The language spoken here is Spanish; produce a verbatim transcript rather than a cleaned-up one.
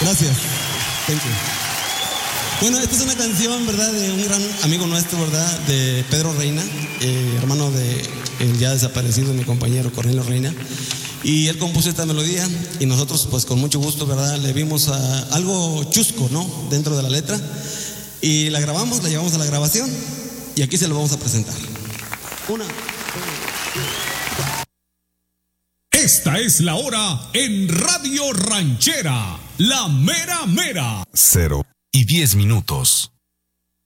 Gracias. Thank you. Bueno, esta es una canción, ¿verdad?, de un gran amigo nuestro, ¿verdad?, de Pedro Reina, eh, hermano de el ya desaparecido mi compañero Cornelio Reina. Y él compuso esta melodía y nosotros, pues con mucho gusto, ¿verdad?, le vimos a algo chusco, ¿no?, dentro de la letra. Y la grabamos, la llevamos a la grabación y aquí se lo vamos a presentar. Una. Esta es la hora en Radio Ranchera, la mera mera. Cero y diez minutos.